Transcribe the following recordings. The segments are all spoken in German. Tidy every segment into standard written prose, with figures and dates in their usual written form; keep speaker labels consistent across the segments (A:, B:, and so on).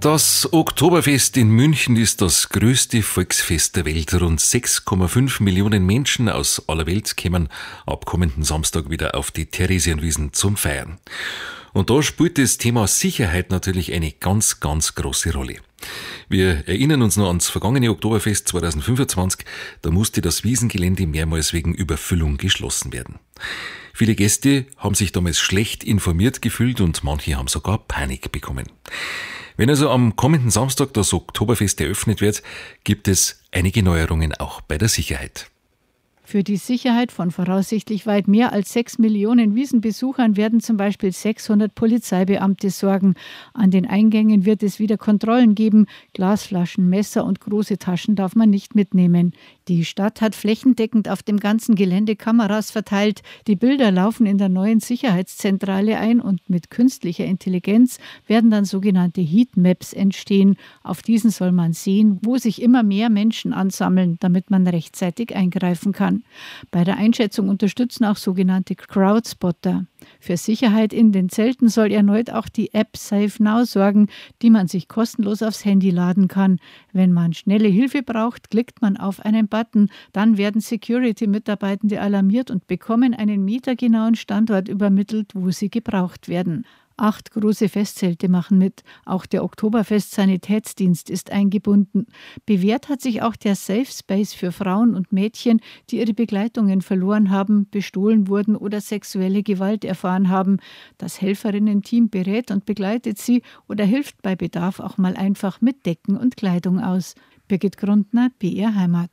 A: Das Oktoberfest in München ist das größte Volksfest der Welt. Rund 6,5 Millionen Menschen aus aller Welt kommen ab kommenden Samstag wieder auf die Theresienwiesen zum Feiern. Und da spielt das Thema Sicherheit natürlich eine ganz, ganz große Rolle. Wir erinnern uns noch ans vergangene Oktoberfest 2025. Da musste das Wiesengelände mehrmals wegen Überfüllung geschlossen werden. Viele Gäste haben sich damals schlecht informiert gefühlt und manche haben sogar Panik bekommen. Wenn also am kommenden Samstag das Oktoberfest eröffnet wird, gibt es einige Neuerungen auch bei der Sicherheit.
B: Für die Sicherheit von voraussichtlich weit mehr als 6 Millionen Wiesenbesuchern werden zum Beispiel 600 Polizeibeamte sorgen. An den Eingängen wird es wieder Kontrollen geben. Glasflaschen, Messer und große Taschen darf man nicht mitnehmen. Die Stadt hat flächendeckend auf dem ganzen Gelände Kameras verteilt. Die Bilder laufen in der neuen Sicherheitszentrale ein und mit künstlicher Intelligenz werden dann sogenannte Heatmaps entstehen. Auf diesen soll man sehen, wo sich immer mehr Menschen ansammeln, damit man rechtzeitig eingreifen kann. Bei der Einschätzung unterstützen auch sogenannte Crowdspotter. Für Sicherheit in den Zelten soll erneut auch die App Safe Now sorgen, die man sich kostenlos aufs Handy laden kann. Wenn man schnelle Hilfe braucht, klickt man auf einen Button. Dann werden Security-Mitarbeitende alarmiert und bekommen einen metergenauen Standort übermittelt, wo sie gebraucht werden. 8 große Festzelte machen mit. Auch der Oktoberfest-Sanitätsdienst ist eingebunden. Bewährt hat sich auch der Safe Space für Frauen und Mädchen, die ihre Begleitungen verloren haben, bestohlen wurden oder sexuelle Gewalt erfahren haben. Das Helferinnen-Team berät und begleitet sie oder hilft bei Bedarf auch mal einfach mit Decken und Kleidung aus. Birgit Grundner, BR Heimat.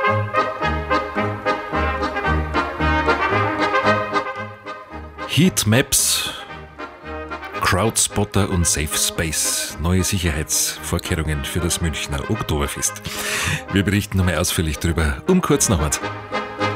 A: Heatmaps, Crowdspotter und Safe Space. Neue Sicherheitsvorkehrungen für das Münchner Oktoberfest. Wir berichten nochmal ausführlich drüber kurz nach 8.